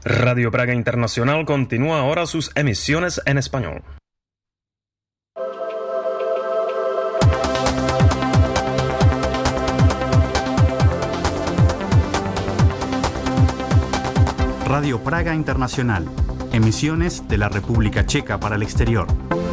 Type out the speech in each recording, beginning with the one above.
Radio Praga Internacional continúa ahora sus emisiones en español. Radio Praga Internacional, emisiones de la República Checa para el exterior.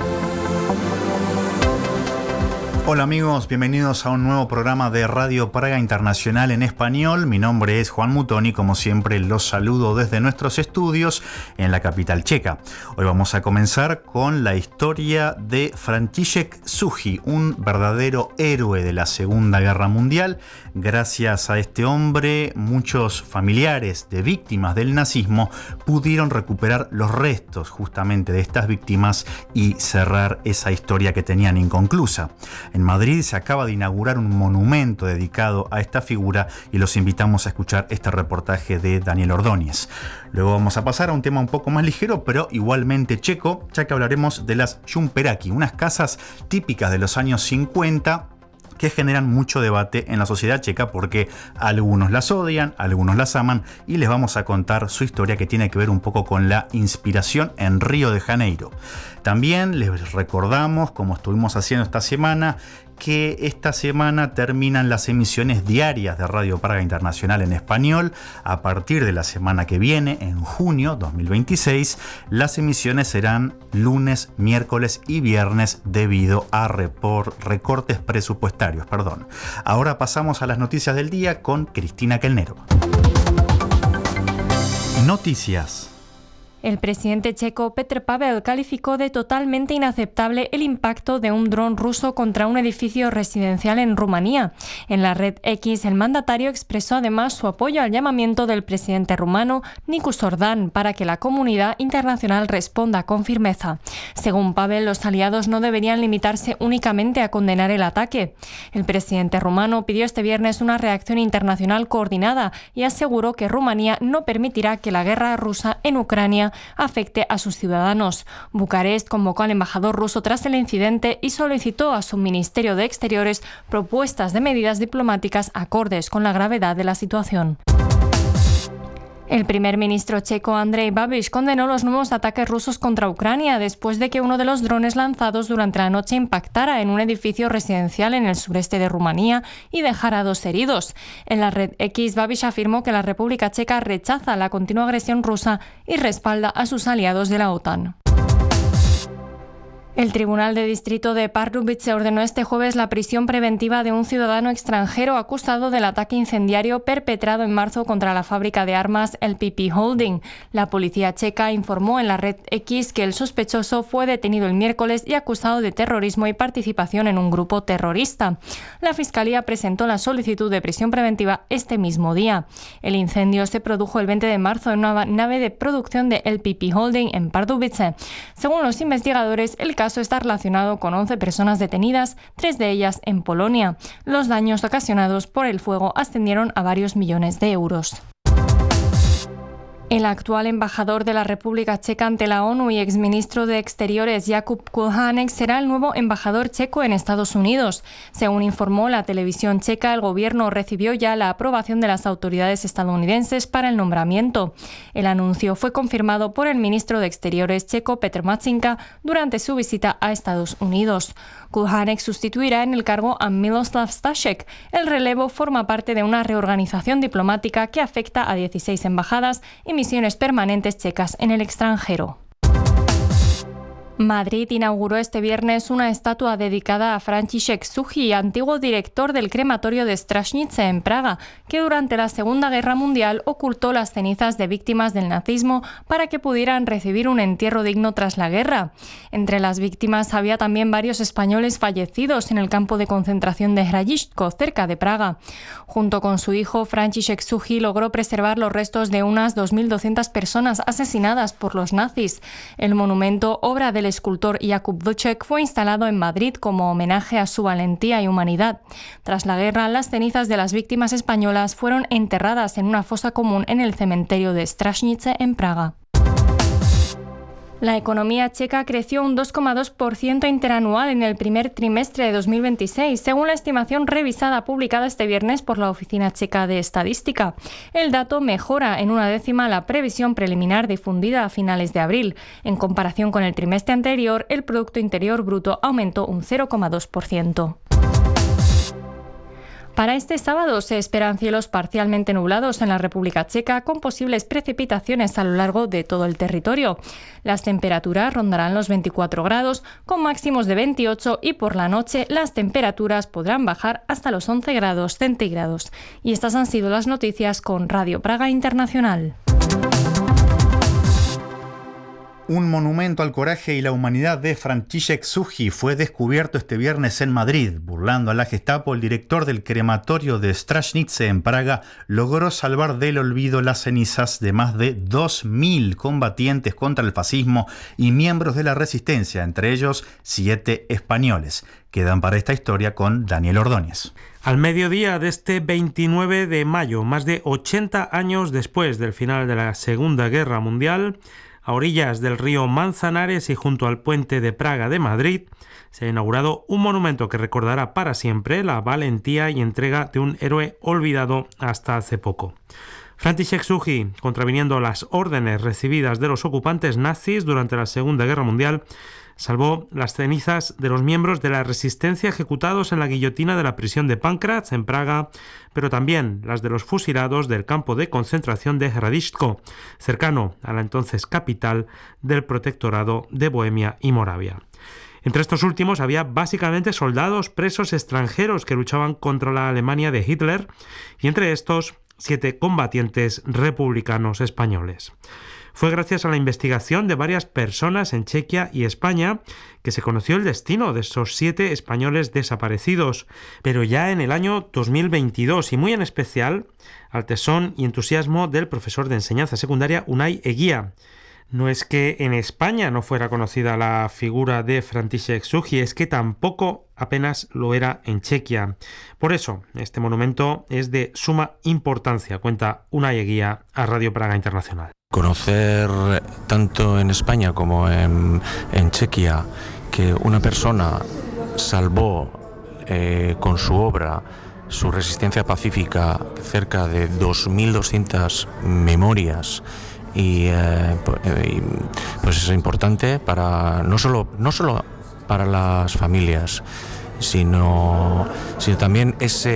Hola amigos, bienvenidos a un nuevo programa de Radio Praga Internacional en español. Mi nombre es Juan Mutoni, como siempre los saludo desde nuestros estudios en la capital checa. Hoy vamos a comenzar con la historia de František Suchý, un verdadero héroe de la Segunda Guerra Mundial. Gracias a este hombre, muchos familiares de víctimas del nazismo pudieron recuperar los restos justamente de estas víctimas y cerrar esa historia que tenían inconclusa. En Madrid se acaba de inaugurar un monumento dedicado a esta figura y los invitamos a escuchar este reportaje de Daniel Ordóñez. Luego vamos a pasar a un tema un poco más ligero, pero igualmente checo, ya que hablaremos de las Šumperáky, unas casas típicas de los años 50 que generan mucho debate en la sociedad checa porque algunos las odian, algunos las aman, y les vamos a contar su historia que tiene que ver un poco con la inspiración en Río de Janeiro. También les recordamos, como estuvimos haciendo esta semana, que esta semana terminan las emisiones diarias de Radio Praga Internacional en español. A partir de la semana que viene, en junio 2026, las emisiones serán lunes, miércoles y viernes debido a recortes presupuestarios. Ahora pasamos a las noticias del día con Cristina Kelnero. Noticias. El presidente checo Petr Pavel calificó de totalmente inaceptable el impacto de un dron ruso contra un edificio residencial en Rumanía. En la red X, el mandatario expresó además su apoyo al llamamiento del presidente rumano Nicu Sordan para que la comunidad internacional responda con firmeza. Según Pavel, los aliados no deberían limitarse únicamente a condenar el ataque. El presidente rumano pidió este viernes una reacción internacional coordinada y aseguró que Rumanía no permitirá que la guerra rusa en Ucrania afecte a sus ciudadanos. Bucarest convocó al embajador ruso tras el incidente y solicitó a su Ministerio de Exteriores propuestas de medidas diplomáticas acordes con la gravedad de la situación. El primer ministro checo Andrej Babiš condenó los nuevos ataques rusos contra Ucrania después de que uno de los drones lanzados durante la noche impactara en un edificio residencial en el sureste de Rumanía y dejara 2 heridos. En la red X, Babiš afirmó que la República Checa rechaza la continua agresión rusa y respalda a sus aliados de la OTAN. El Tribunal de Distrito de Pardubice ordenó este jueves la prisión preventiva de un ciudadano extranjero acusado del ataque incendiario perpetrado en marzo contra la fábrica de armas LPP Holding. La policía checa informó en la red X que el sospechoso fue detenido el miércoles y acusado de terrorismo y participación en un grupo terrorista. La Fiscalía presentó la solicitud de prisión preventiva este mismo día. El incendio se produjo el 20 de marzo en una nave de producción de LPP Holding en Pardubice. Según los investigadores, el caso está relacionado con 11 personas detenidas, 3 de ellas en Polonia. Los daños ocasionados por el fuego ascendieron a varios millones de euros. El actual embajador de la República Checa ante la ONU y exministro de Exteriores Jakub Kulhanek será el nuevo embajador checo en Estados Unidos. Según informó la televisión checa, el gobierno recibió ya la aprobación de las autoridades estadounidenses para el nombramiento. El anuncio fue confirmado por el ministro de Exteriores checo Petr Matčinka durante su visita a Estados Unidos. Kulhanek sustituirá en el cargo a Miloslav Stashek. El relevo forma parte de una reorganización diplomática que afecta a 16 embajadas y misiones permanentes checas en el extranjero. Madrid inauguró este viernes una estatua dedicada a František Suchý, antiguo director del crematorio de Strašnice en Praga, que durante la Segunda Guerra Mundial ocultó las cenizas de víctimas del nazismo para que pudieran recibir un entierro digno tras la guerra. Entre las víctimas había también varios españoles fallecidos en el campo de concentración de Hradišťko, cerca de Praga. Junto con su hijo, František Suchý logró preservar los restos de unas 2.200 personas asesinadas por los nazis. El monumento, obra del escultor Jakub Vlček, fue instalado en Madrid como homenaje a su valentía y humanidad. Tras la guerra, las cenizas de las víctimas españolas fueron enterradas en una fosa común en el cementerio de Strašnice en Praga. La economía checa creció un 2,2% interanual en el primer trimestre de 2026, según la estimación revisada publicada este viernes por la Oficina Checa de Estadística. El dato mejora en 1/10 la previsión preliminar difundida a finales de abril. En comparación con el trimestre anterior, el Producto Interior Bruto aumentó un 0,2%. Para este sábado se esperan cielos parcialmente nublados en la República Checa, con posibles precipitaciones a lo largo de todo el territorio. Las temperaturas rondarán los 24 grados, con máximos de 28, y por la noche las temperaturas podrán bajar hasta los 11 grados centígrados. Y estas han sido las noticias con Radio Praga Internacional. Un monumento al coraje y la humanidad de František Suchý fue descubierto este viernes en Madrid. Burlando a la Gestapo, el director del crematorio de Stražnice en Praga logró salvar del olvido las cenizas de más de 2.000 combatientes contra el fascismo y miembros de la resistencia, entre ellos 7 españoles. Quedan para esta historia con Daniel Ordóñez. Al mediodía de este 29 de mayo, más de 80 años después del final de la Segunda Guerra Mundial, a orillas del río Manzanares y junto al puente de Praga de Madrid, se ha inaugurado un monumento que recordará para siempre la valentía y entrega de un héroe olvidado hasta hace poco. František Suchý, contraviniendo las órdenes recibidas de los ocupantes nazis durante la Segunda Guerra Mundial, salvó las cenizas de los miembros de la resistencia ejecutados en la guillotina de la prisión de Pankratz en Praga, pero también las de los fusilados del campo de concentración de Hradišťko, cercano a la entonces capital del protectorado de Bohemia y Moravia. Entre estos últimos había básicamente soldados presos extranjeros que luchaban contra la Alemania de Hitler, y entre estos 7 combatientes republicanos españoles. Fue gracias a la investigación de varias personas en Chequia y España que se conoció el destino de esos 7 españoles desaparecidos, pero ya en el año 2022, y muy en especial al tesón y entusiasmo del profesor de enseñanza secundaria Unai Eguía. No es que en España no fuera conocida la figura de František Suchý, es que tampoco apenas lo era en Chequia. Por eso, este monumento es de suma importancia, cuenta Unai Eguía a Radio Praga Internacional. Conocer tanto en España como en Chequia que una persona salvó con su obra, su resistencia pacífica, cerca de 2.200 memorias, y pues es importante para no solo para las familias, sino también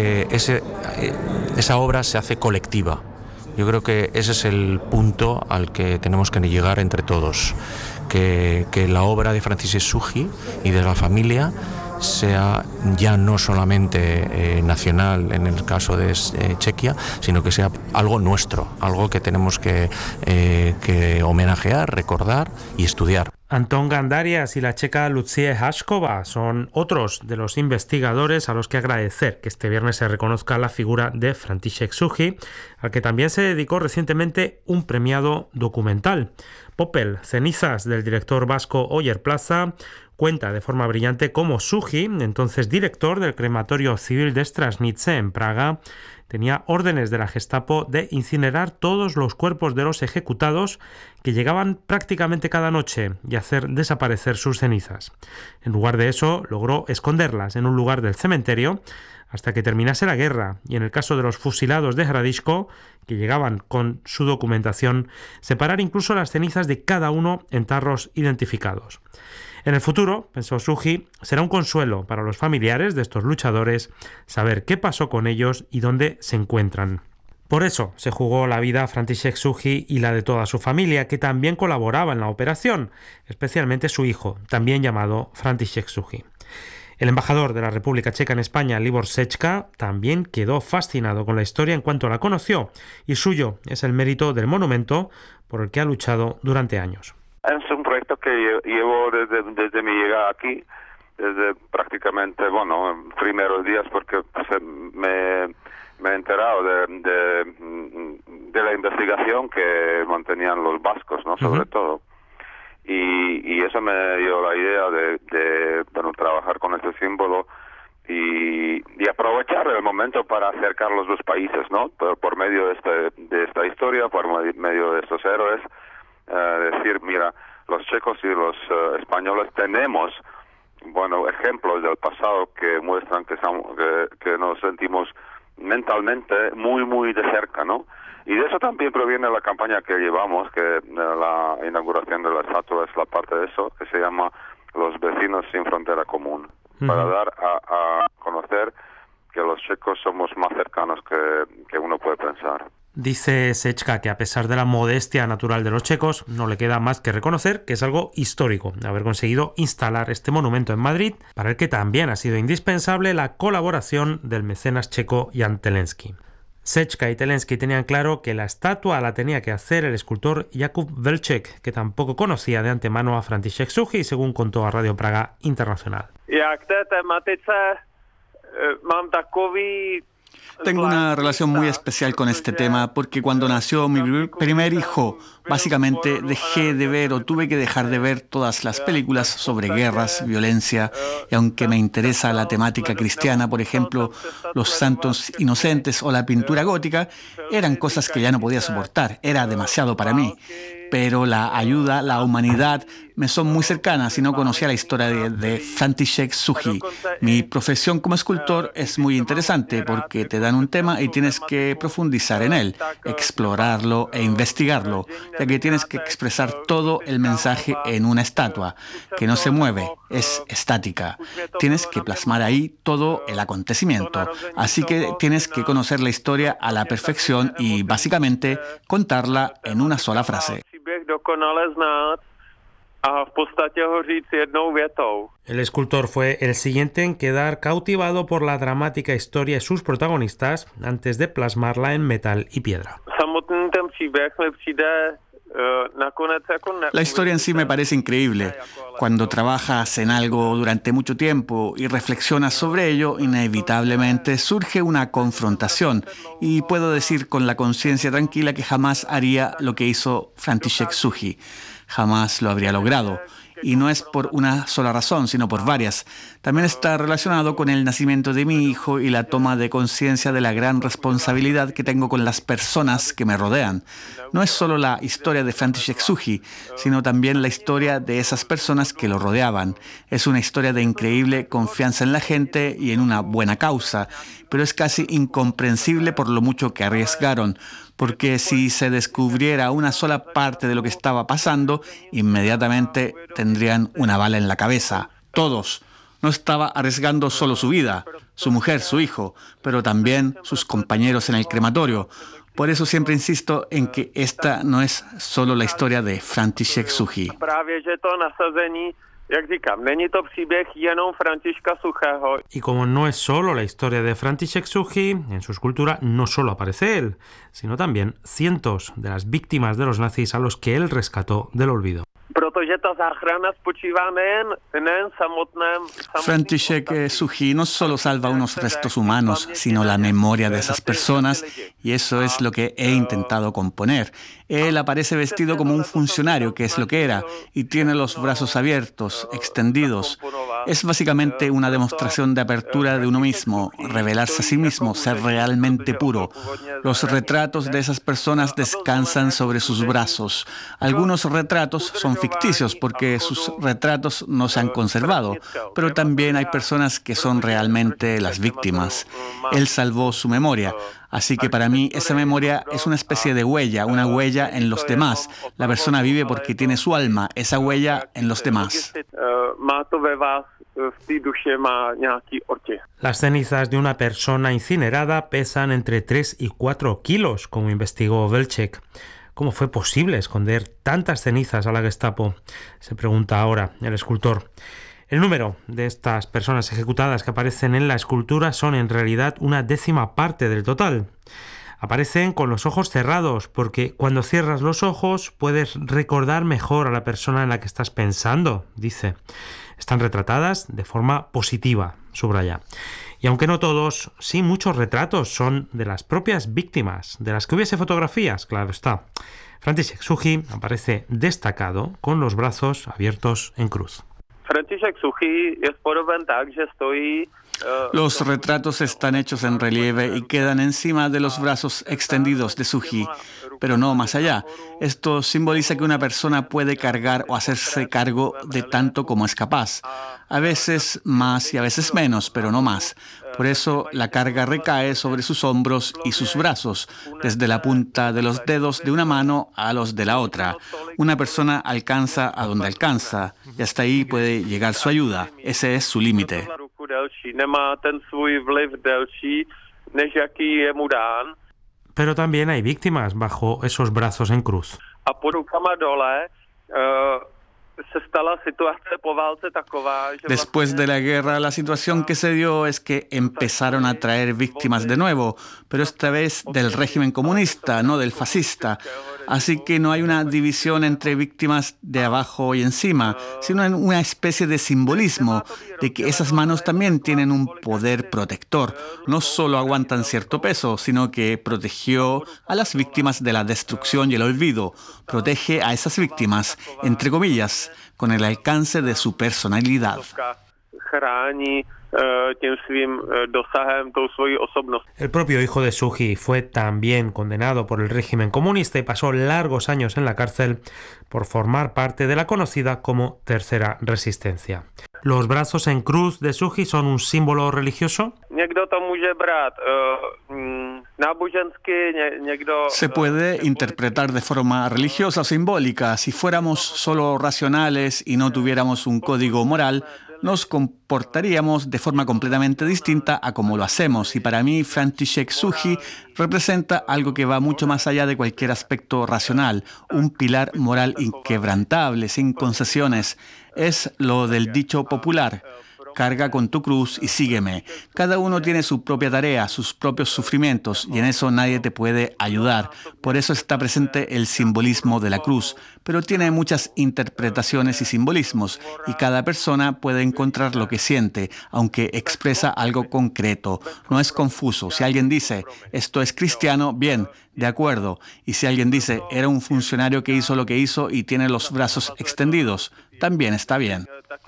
esa obra se hace colectiva. Yo creo que ese es el punto al que tenemos que llegar entre todos, que la obra de František Suchý y de la familia sea ya no solamente nacional en el caso de Chequia, sino que sea algo nuestro, algo que tenemos que homenajear, recordar y estudiar. Antón Gandarias y la checa Lucie Hašková son otros de los investigadores a los que agradecer que este viernes se reconozca la figura de František Suchý, al que también se dedicó recientemente un premiado documental. Popel, cenizas del director vasco Oyer Plaza, cuenta de forma brillante cómo Suchý, entonces director del crematorio civil de Stražnice en Praga, tenía órdenes de la Gestapo de incinerar todos los cuerpos de los ejecutados que llegaban prácticamente cada noche y hacer desaparecer sus cenizas. En lugar de eso, logró esconderlas en un lugar del cementerio hasta que terminase la guerra, y en el caso de los fusilados de Hradišťko, que llegaban con su documentación, separar incluso las cenizas de cada uno en tarros identificados. En el futuro, pensó Suchý, será un consuelo para los familiares de estos luchadores saber qué pasó con ellos y dónde se encuentran. Por eso se jugó la vida a František Suchý y la de toda su familia, que también colaboraba en la operación, especialmente su hijo, también llamado František Suchý. El embajador de la República Checa en España, Libor Sečka, también quedó fascinado con la historia en cuanto la conoció, y suyo es el mérito del monumento por el que ha luchado durante años. Es un proyecto que llevo desde mi llegada aquí, desde prácticamente, primeros días, porque me he enterado de la investigación que mantenían los vascos, ¿no? Sobre todo. Y eso me dio la idea de trabajar con este símbolo y aprovechar el momento para acercar los dos países, ¿no? Por medio de esta historia, por medio de estos héroes. Decir, mira, los checos y los españoles tenemos, bueno, ejemplos del pasado que muestran que nos sentimos mentalmente muy, muy de cerca, ¿no? Y de eso también proviene la campaña que llevamos, que la inauguración de la estatua es la parte de eso, que se llama Los vecinos sin frontera común, para dar a conocer que los checos somos más cercanos que uno puede pensar. Dice Sečka que a pesar de la modestia natural de los checos, no le queda más que reconocer que es algo histórico haber conseguido instalar este monumento en Madrid, para el que también ha sido indispensable la colaboración del mecenas checo Jan Telensky. Sečka y Telensky tenían claro que la estatua la tenía que hacer el escultor Jakub Velček, que tampoco conocía de antemano a František Suchý, según contó a Radio Praga Internacional. Tengo una relación muy especial con este tema porque cuando nació mi primer hijo, básicamente dejé de ver o tuve que dejar de ver todas las películas sobre guerras, violencia, y aunque me interesa la temática cristiana, por ejemplo, los santos inocentes o la pintura gótica, eran cosas que ya no podía soportar, era demasiado para mí. Pero la ayuda, la humanidad, me son muy cercanas y no conocía la historia de František Suchý. Mi profesión como escultor es muy interesante porque te dan un tema y tienes que profundizar en él, explorarlo e investigarlo, ya que tienes que expresar todo el mensaje en una estatua, que no se mueve, es estática. Tienes que plasmar ahí todo el acontecimiento, así que tienes que conocer la historia a la perfección y básicamente contarla en una sola frase. El escultor fue el siguiente en quedar cautivado por la dramática historia y sus protagonistas antes de plasmarla en metal y piedra. La historia en sí me parece increíble. Cuando trabajas en algo durante mucho tiempo y reflexionas sobre ello, inevitablemente surge una confrontación y puedo decir con la conciencia tranquila que jamás haría lo que hizo František Suchý. Jamás lo habría logrado. Y no es por una sola razón, sino por varias. También está relacionado con el nacimiento de mi hijo y la toma de conciencia de la gran responsabilidad que tengo con las personas que me rodean. No es solo la historia de František Suchý, sino también la historia de esas personas que lo rodeaban. Es una historia de increíble confianza en la gente y en una buena causa, pero es casi incomprensible por lo mucho que arriesgaron. Porque si se descubriera una sola parte de lo que estaba pasando, inmediatamente tendrían una bala en la cabeza. Todos. No estaba arriesgando solo su vida, su mujer, su hijo, pero también sus compañeros en el crematorio. Por eso siempre insisto en que esta no es solo la historia de František Suchý. Y como no es solo la historia de František Suchý, en su escultura no solo aparece él, sino también cientos de las víctimas de los nazis a los que él rescató del olvido. František Suchý no solo salva unos restos humanos, sino la memoria de esas personas, y eso es lo que he intentado componer. Él aparece vestido como un funcionario, que es lo que era, y tiene los brazos abiertos, extendidos. Es básicamente una demostración de apertura de uno mismo, revelarse a sí mismo, ser realmente puro. Los retratos de esas personas descansan sobre sus brazos. Algunos retratos son ficticios porque sus retratos no se han conservado, pero también hay personas que son realmente las víctimas. Él salvó su memoria. Así que para mí esa memoria es una especie de huella, una huella en los demás. La persona vive porque tiene su alma, esa huella en los demás. Las cenizas de una persona incinerada pesan entre 3 y 4 kilos, como investigó Velček. ¿Cómo fue posible esconder tantas cenizas a la Gestapo? Se pregunta ahora el escultor. El número de estas personas ejecutadas que aparecen en la escultura son en realidad una 10ª parte del total. Aparecen con los ojos cerrados porque cuando cierras los ojos puedes recordar mejor a la persona en la que estás pensando, dice. Están retratadas de forma positiva, subraya. Y aunque no todos, sí muchos retratos son de las propias víctimas, de las que hubiese fotografías, claro está. František Suchý aparece destacado con los brazos abiertos en cruz. Los retratos están hechos en relieve y quedan encima de los brazos extendidos de Suchý. pero no más allá. Esto simboliza que una persona puede cargar o hacerse cargo de tanto como es capaz. A veces más y a veces menos, pero no más. Por eso la carga recae sobre sus hombros y sus brazos, desde la punta de los dedos de una mano a los de la otra. Una persona alcanza a donde alcanza y hasta ahí puede llegar su ayuda. Ese es su límite. Pero también hay víctimas bajo esos brazos en cruz. Después de la guerra, la situación que se dio es que empezaron a traer víctimas de nuevo, pero esta vez del régimen comunista, no del fascista. Así que no hay una división entre víctimas de abajo y encima, sino en una especie de simbolismo de que esas manos también tienen un poder protector. No solo aguantan cierto peso, sino que protegió a las víctimas de la destrucción y el olvido. Protege a esas víctimas, entre comillas, con el alcance de su personalidad. El propio hijo de Suu fue también condenado por el régimen comunista y pasó largos años en la cárcel por formar parte de la conocida como Tercera Resistencia. ¿Los brazos en cruz de Suu son un símbolo religioso? Se puede interpretar de forma religiosa o simbólica. Si fuéramos solo racionales y no tuviéramos un código moral, nos comportaríamos de forma completamente distinta a como lo hacemos. Y para mí, Franciszek Suu representa algo que va mucho más allá de cualquier aspecto racional, un pilar moral inquebrantable, sin concesiones. Es lo del dicho popular: carga con tu cruz y sígueme. Cada uno tiene su propia tarea, sus propios sufrimientos, y en eso nadie te puede ayudar. Por eso está presente el simbolismo de la cruz, pero tiene muchas interpretaciones y simbolismos, y cada persona puede encontrar lo que siente, aunque expresa algo concreto. No es confuso. Si alguien dice, esto es cristiano, bien, de acuerdo. Y si alguien dice, era un funcionario que hizo lo que hizo y tiene los brazos extendidos, también está bien.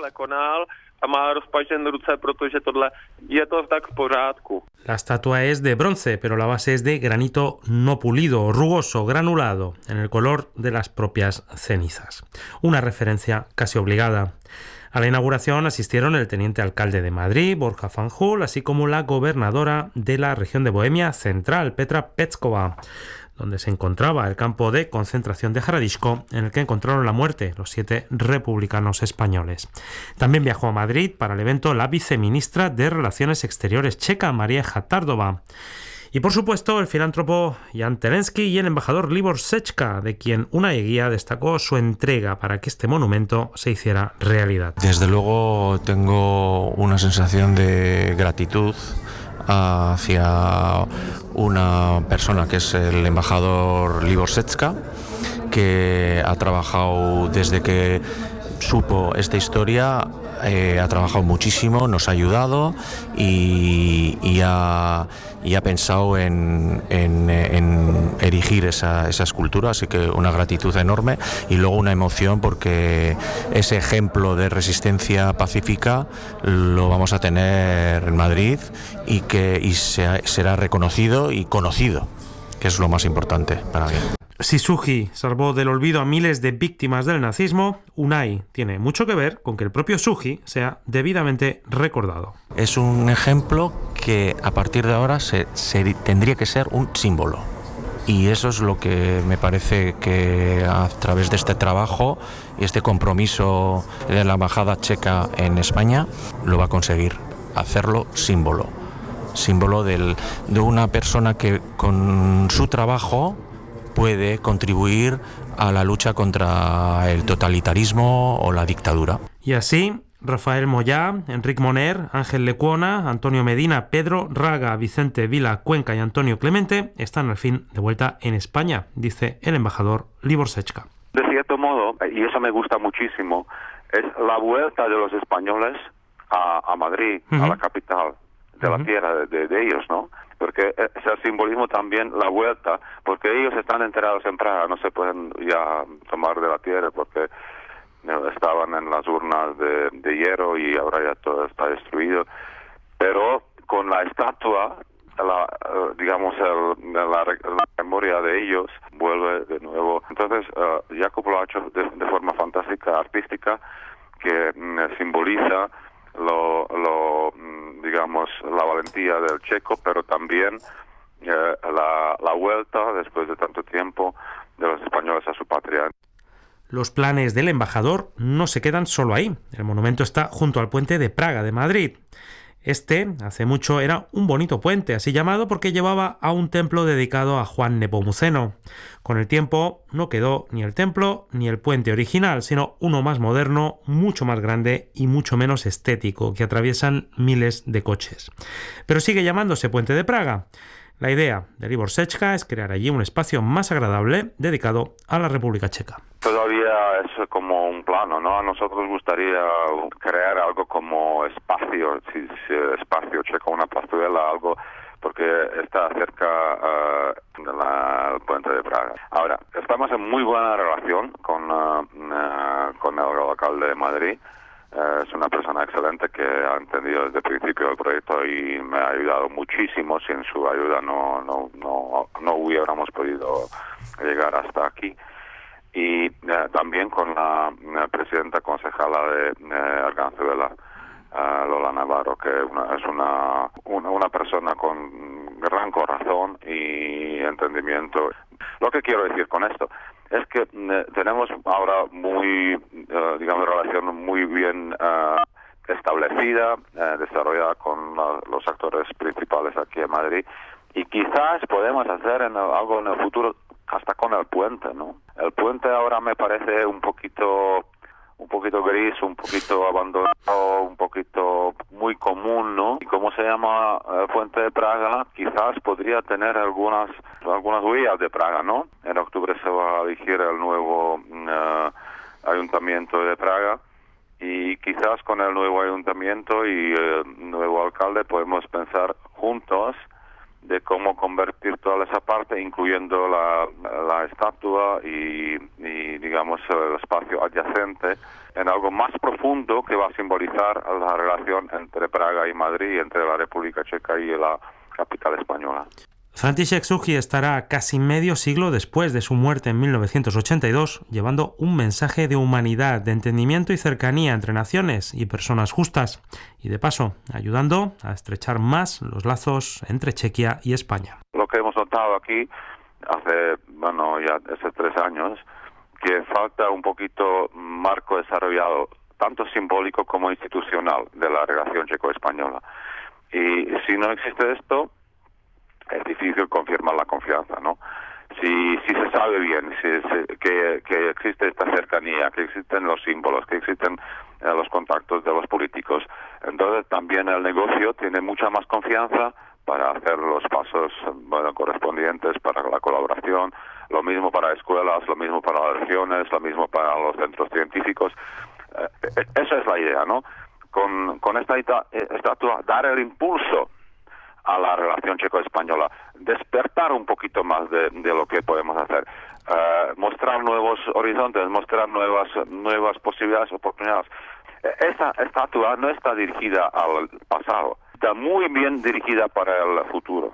La estatua es de bronce, pero la base es de granito no pulido, rugoso, granulado, en el color de las propias cenizas. Una referencia casi obligada. A la inauguración asistieron el teniente alcalde de Madrid, Borja Fanjul, así como la gobernadora de la región de Bohemia Central, Petra Petskova, donde se encontraba el campo de concentración de Hradišťko, en el que encontraron la muerte los 7 republicanos españoles. También viajó a Madrid para el evento la viceministra de Relaciones Exteriores checa, María Hatardová. Y por supuesto el filántropo Jan Telensky y el embajador Libor Sečka, de quien Unai Eguía destacó su entrega para que este monumento se hiciera realidad. Desde luego tengo una sensación de gratitud hacia una persona que es el embajador Libor Sečka, que ha trabajado desde que supo esta historia, ha trabajado muchísimo, nos ha ayudado y ha pensado en erigir esa escultura, así que una gratitud enorme y luego una emoción porque ese ejemplo de resistencia pacífica lo vamos a tener en Madrid y será reconocido y conocido, que es lo más importante para mí. Si Suu salvó del olvido a miles de víctimas del nazismo, Unai tiene mucho que ver con que el propio Suu sea debidamente recordado. Es un ejemplo que a partir de ahora tendría que ser un símbolo. Y eso es lo que me parece que a través de este trabajo y este compromiso de la embajada checa en España lo va a conseguir, hacerlo símbolo. Símbolo de una persona que con su trabajo puede contribuir a la lucha contra el totalitarismo o la dictadura. Y así, Rafael Moyá, Enric Moner, Ángel Lecuona, Antonio Medina, Pedro Raga, Vicente Vila Cuenca y Antonio Clemente están al fin de vuelta en España, dice el embajador Libor Sečka. De cierto modo, y eso me gusta muchísimo, es la vuelta de los españoles a Madrid, a la capital de la tierra de ellos, ¿no? Porque es el simbolismo también, la vuelta, porque ellos están enterrados en Praga, no se pueden ya tomar de la tierra porque estaban en las urnas de hierro y ahora ya todo está destruido. Pero con la estatua la memoria de ellos vuelve de nuevo. Entonces, Jakub lo ha hecho de forma fantástica, artística, que simboliza la valentía del checo, pero también la vuelta, después de tanto tiempo, de los españoles a su patria. Los planes del embajador no se quedan solo ahí. El monumento está junto al puente de Praga de Madrid. Hace mucho, era un bonito puente, así llamado porque llevaba a un templo dedicado a Juan Nepomuceno. Con el tiempo no quedó ni el templo ni el puente original, sino uno más moderno, mucho más grande y mucho menos estético, que atraviesan miles de coches. Pero sigue llamándose Puente de Praga. La idea de Libor Sečka es crear allí un espacio más agradable dedicado a la República Checa. Todavía es como un plano, ¿no? A nosotros gustaría crear algo como espacio checo, una plazuela, algo, porque está cerca del puente de Praga. Ahora, estamos en muy buena relación con el alcalde de Madrid. Es una persona excelente que ha entendido desde el principio el proyecto y me ha ayudado muchísimo. Sin su ayuda no hubiéramos podido llegar hasta aquí. Y también con la presidenta concejala de Arganzuela, Lola Navarro, que es una persona con gran corazón y entendimiento. Lo que quiero decir con esto es que tenemos ahora relación muy bien establecida, desarrollada con los actores principales aquí en Madrid, y quizás podemos hacer algo en el futuro hasta con el puente, ¿no? El puente ahora me parece un poquito gris, un poquito abandonado, un poquito muy común, ¿no? Y como se llama el puente de Praga, quizás podría tener algunas huellas de Praga, ¿no? En octubre se va a elegir el nuevo ayuntamiento de Praga, y quizás con el nuevo ayuntamiento y el nuevo alcalde podemos pensar juntos de cómo convertir toda esa parte, incluyendo la estatua y digamos el espacio adyacente, en algo más profundo que va a simbolizar la relación entre Praga y Madrid, entre la República Checa y la capital española. František Suchý estará casi medio siglo después de su muerte en 1982, llevando un mensaje de humanidad, de entendimiento y cercanía entre naciones y personas justas, y de paso, ayudando a estrechar más los lazos entre Chequia y España. Lo que hemos notado aquí hace 3 años, que falta un poquito marco desarrollado, tanto simbólico como institucional, de la relación checo-española. Y si no existe esto, es difícil confirmar la confianza, ¿no? Si se sabe bien que existe esta cercanía, que existen los símbolos, que existen los contactos de los políticos, entonces también el negocio tiene mucha más confianza para hacer los pasos correspondientes para la colaboración, lo mismo para escuelas, lo mismo para las regiones, lo mismo para los centros científicos. Esa es la idea, ¿no? Con esta estatua, dar el impulso a la relación checo-española, despertar un poquito más de lo que podemos hacer, mostrar nuevos horizontes, mostrar nuevas posibilidades, oportunidades. Esta estatua no está dirigida al pasado, está muy bien dirigida para el futuro.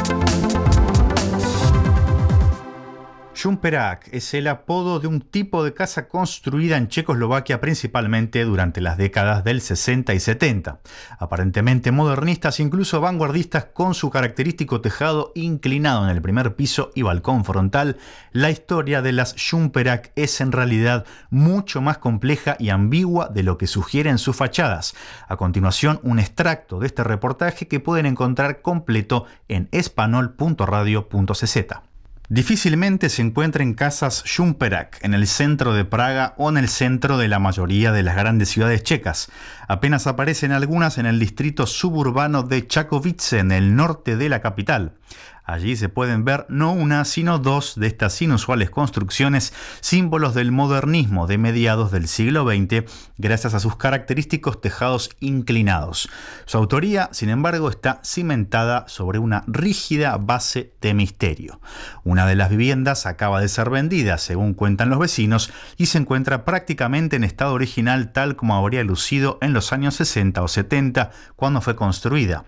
Šumperák es el apodo de un tipo de casa construida en Checoslovaquia principalmente durante las décadas del 60 y 70. Aparentemente modernistas, incluso vanguardistas, con su característico tejado inclinado en el primer piso y balcón frontal, la historia de las Šumperák es en realidad mucho más compleja y ambigua de lo que sugieren sus fachadas. A continuación, un extracto de este reportaje que pueden encontrar completo en espanol.radio.cz. Difícilmente se encuentran casas Šumperák en el centro de Praga o en el centro de la mayoría de las grandes ciudades checas. Apenas aparecen algunas en el distrito suburbano de Čakovice, en el norte de la capital. Allí se pueden ver no una, sino dos de estas inusuales construcciones, símbolos del modernismo de mediados del siglo XX, gracias a sus característicos tejados inclinados. Su autoría, sin embargo, está cimentada sobre una rígida base de misterio. Una de las viviendas acaba de ser vendida, según cuentan los vecinos, y se encuentra prácticamente en estado original, tal como habría lucido en los años 60 o 70, cuando fue construida.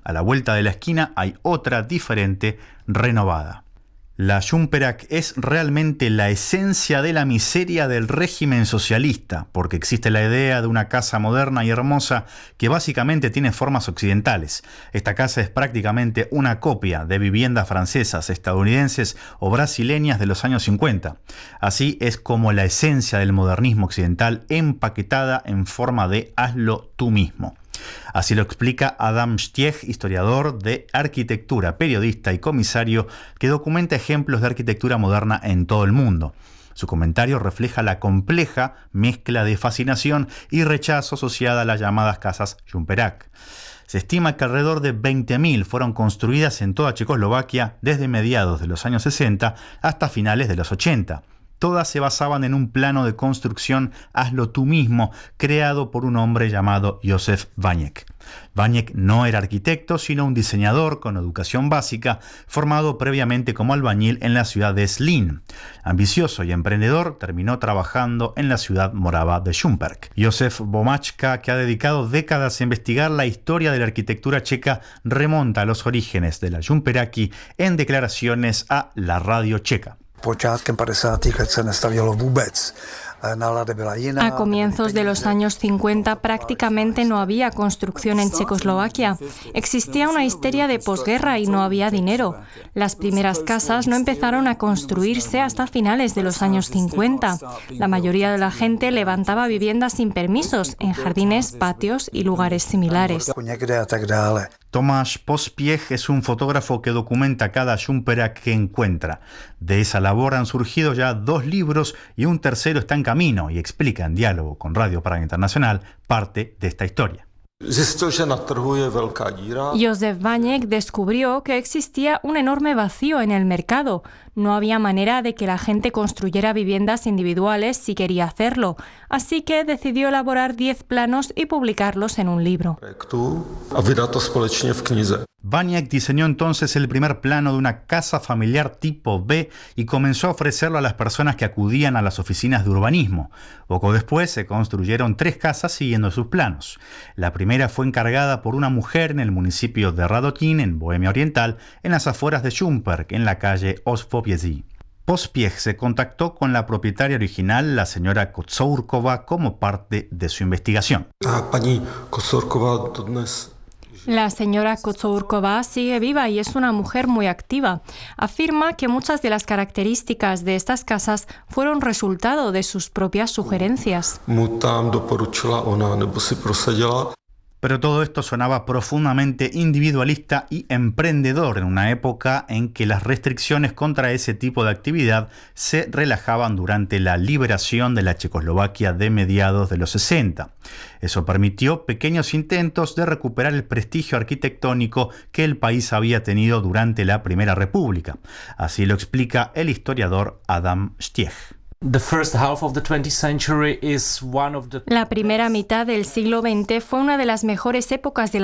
A la vuelta de la esquina hay otra diferente, renovada. La Jumperak es realmente la esencia de la miseria del régimen socialista, porque existe la idea de una casa moderna y hermosa que básicamente tiene formas occidentales. Esta casa es prácticamente una copia de viviendas francesas, estadounidenses o brasileñas de los años 50. Así es como la esencia del modernismo occidental empaquetada en forma de hazlo tú mismo. Así lo explica Adam Stieg, historiador de arquitectura, periodista y comisario que documenta ejemplos de arquitectura moderna en todo el mundo. Su comentario refleja la compleja mezcla de fascinación y rechazo asociada a las llamadas casas Jumperak. Se estima que alrededor de 20.000 fueron construidas en toda Checoslovaquia desde mediados de los años 60 hasta finales de los 80. Todas se basaban en un plano de construcción hazlo tú mismo, creado por un hombre llamado Józef Vaněk. Vaněk no era arquitecto, sino un diseñador con educación básica, formado previamente como albañil en la ciudad de Zlín. Ambicioso y emprendedor, terminó trabajando en la ciudad morava de Šumperk. Josef Bomáčka, que ha dedicado décadas a investigar la historia de la arquitectura checa, remonta a los orígenes de la Jumperaki en declaraciones a la radio checa. A comienzos de los años 50 prácticamente no había construcción en Checoslovaquia. Existía una histeria de posguerra y no había dinero. Las primeras casas no empezaron a construirse hasta finales de los años 50. La mayoría de la gente levantaba viviendas sin permisos en jardines, patios y lugares similares. Tomáš Pospiech es un fotógrafo que documenta cada Jumperak que encuentra. De esa labor han surgido ya 2 libros y un tercero está en camino y explica en diálogo con Radio Praga Internacional parte de esta historia. Józef Vaněk descubrió que existía un enorme vacío en el mercado. No había manera de que la gente construyera viviendas individuales si quería hacerlo, así que decidió elaborar 10 planos y publicarlos en un libro. Vaněk diseñó entonces el primer plano de una casa familiar tipo B y comenzó a ofrecerlo a las personas que acudían a las oficinas de urbanismo. Poco después se construyeron 3 casas siguiendo sus planos. La primera fue encargada por una mujer en el municipio de Radotín, en Bohemia Oriental, en las afueras de Šumperk, en la calle Osvobiezi. Pospiech se contactó con la propietaria original, la señora Kocourková, como parte de su investigación. La señora Kocourková sigue viva y es una mujer muy activa. Afirma que muchas de las características de estas casas fueron resultado de sus propias sugerencias. Pero todo esto sonaba profundamente individualista y emprendedor en una época en que las restricciones contra ese tipo de actividad se relajaban durante la liberación de la Checoslovaquia de mediados de los 60. Eso permitió pequeños intentos de recuperar el prestigio arquitectónico que el país había tenido durante la Primera República. Así lo explica el historiador Adam Stieg. La primera mitad del siglo XX fue una de las mejores épocas de